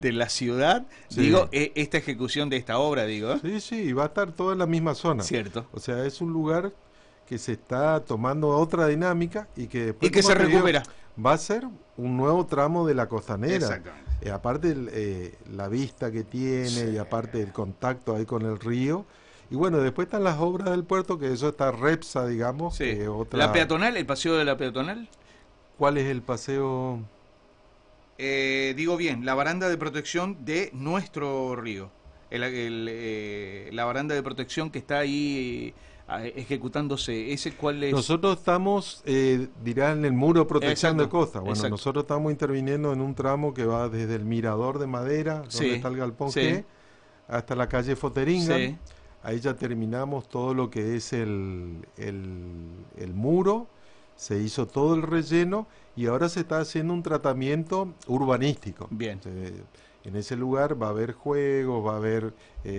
de la ciudad, Sí. digo, esta ejecución de esta obra, digo, ¿eh? Sí, sí, va a estar todo en la misma zona. Cierto. O sea, es un lugar que se está tomando otra dinámica y que Y después, que como se te digo, recupera. va a ser un nuevo tramo de la costanera. Exactamente. Aparte la vista que tiene Sí. y aparte el contacto ahí con el río. Y bueno, después están las obras del puerto, que eso está Repsa, digamos, Sí. que es La otra... peatonal, el paseo de la peatonal. ¿Cuál es el paseo? Digo bien, la baranda de protección de nuestro río. La baranda de protección que está ahí ejecutándose. ¿Ese cuál es? Nosotros estamos, dirán, en el muro de protección de Exacto, costa. Bueno, exacto. nosotros estamos interviniendo en un tramo que va desde el Mirador de Madera, donde Sí, está el Galpón sí, G, hasta la calle Foteringan. sí. Ahí ya terminamos todo lo que es el muro, se hizo todo el relleno y ahora se está haciendo un tratamiento urbanístico. Bien. En ese lugar va a haber juegos, va a haber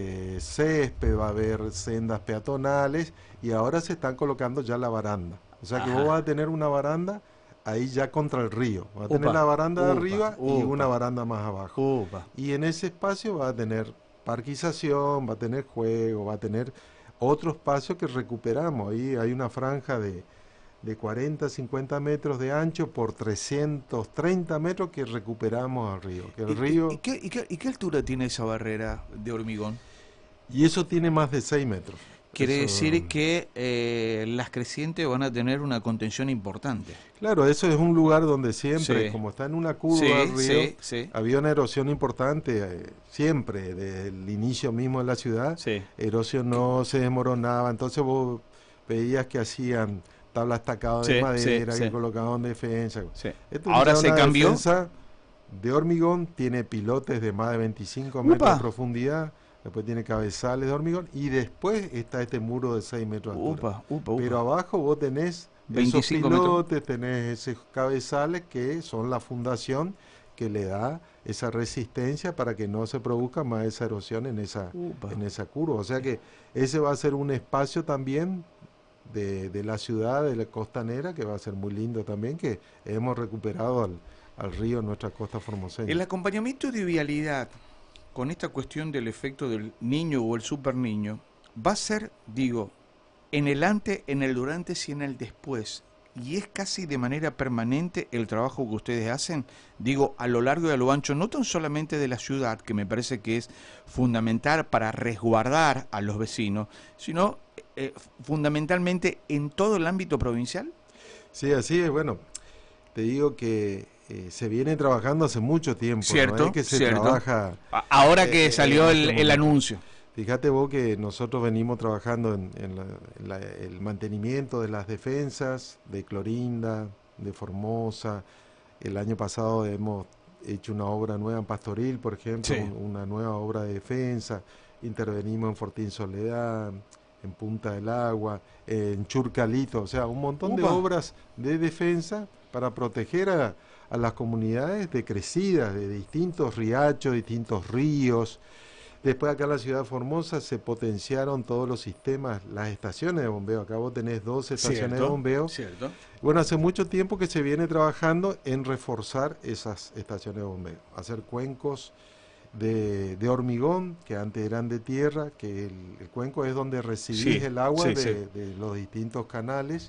césped, va a haber sendas peatonales y ahora se están colocando ya la baranda. O sea que vos Ajá. vas a tener una baranda ahí ya contra el río. Vas a tener Upa, la baranda de upa, arriba y una upa, baranda más abajo. upa. Y en ese espacio va a tener parquización, va a tener juego, va a tener otro espacio que recuperamos. Ahí hay una franja de 40, 50 metros de ancho por 330 metros que recuperamos al río. Que el río, ¿Y qué altura tiene esa barrera de hormigón? y eso tiene más de 6 metros. Quiere Eso, decir que las crecientes van a tener una contención importante. claro, eso es un lugar donde siempre, Sí. como está en una curva Sí, del río, sí, sí, había una erosión importante siempre, desde el inicio mismo de la ciudad, sí. erosionó, se desmoronaba, entonces vos veías que hacían tablas tacadas de Sí, sí, madera, sí, que colocaban defensa. sí. Esto Ahora ya se una cambió. defensa de hormigón, tiene pilotes de más de 25 metros Upa, de profundidad, después tiene cabezales de hormigón y después está este muro de 6 metros de altura. upa, upa, Pero upa. abajo vos tenés esos 25 metros. pilotes, tenés esos cabezales que son la fundación que le da esa resistencia para que no se produzca más esa erosión Upa. en esa curva. O sea que ese va a ser un espacio también de la ciudad, de la costanera, que va a ser muy lindo también, que hemos recuperado al río en nuestra costa formoseña. El acompañamiento de vialidad con esta cuestión del efecto del niño o el super niño va a ser, digo, en el antes, en el durante y en el después. Y es casi de manera permanente el trabajo que ustedes hacen, digo, a lo largo y a lo ancho, no tan solamente de la ciudad, que me parece que es fundamental para resguardar a los vecinos, sino fundamentalmente en todo el ámbito provincial. Sí, así es. Bueno, te digo que se viene trabajando hace mucho tiempo, no es Cierto, que se cierto. trabaja Ahora que salió en este el momento. anuncio. Fíjate vos que nosotros venimos trabajando en el mantenimiento de las defensas de Clorinda, de Formosa. El año pasado hemos hecho una obra nueva en Pastoril, por ejemplo, Sí. una nueva obra de defensa. Intervenimos en Fortín Soledad, en Punta del Agua, en Churcalito, o sea, un montón de Upa. obras de defensa para proteger a las comunidades decrecidas de distintos riachos, distintos ríos. Después acá en la ciudad de Formosa se potenciaron todos los sistemas, las estaciones de bombeo. Acá vos tenés 12 estaciones de bombeo. Cierto. Bueno, hace mucho tiempo que se viene trabajando en reforzar esas estaciones de bombeo. Hacer cuencos de hormigón, que antes eran de tierra, que el cuenco es donde recibís Sí, el agua sí, sí. de los distintos canales,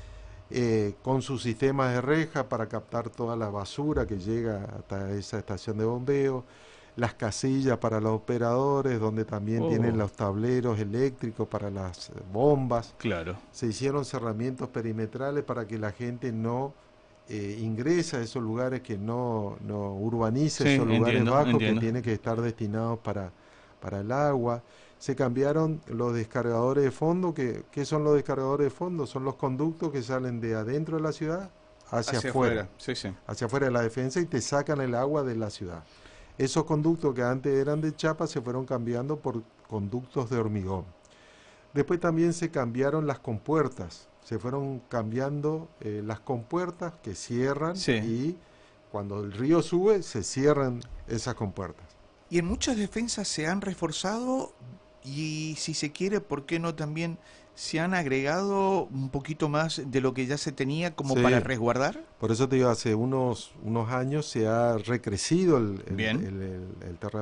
con sus sistemas de reja para captar toda la basura que llega hasta esa estación de bombeo, las casillas para los operadores, donde también tienen Oh, los tableros eléctricos para las bombas. claro. Se hicieron cerramientos perimetrales para que la gente no ingrese a esos lugares, que no urbanice Sí, esos lugares entiendo, bajos que entiendo. tienen que estar destinados para el agua. Se cambiaron los descargadores de fondo. ¿Qué son los descargadores de fondo? Son los conductos que salen de adentro de la ciudad hacia afuera, Sí, sí. hacia afuera de la defensa, y te sacan el agua de la ciudad. Esos conductos que antes eran de chapa se fueron cambiando por conductos de hormigón. Después también se cambiaron las compuertas, se fueron cambiando las compuertas que cierran, Sí. y cuando el río sube se cierran esas compuertas. Y en muchas defensas se han reforzado y si se quiere, ¿por qué no también ¿Se han agregado un poquito más de lo que ya se tenía como Sí. para resguardar? Por eso te digo, hace unos años se ha recrecido Bien. el terreno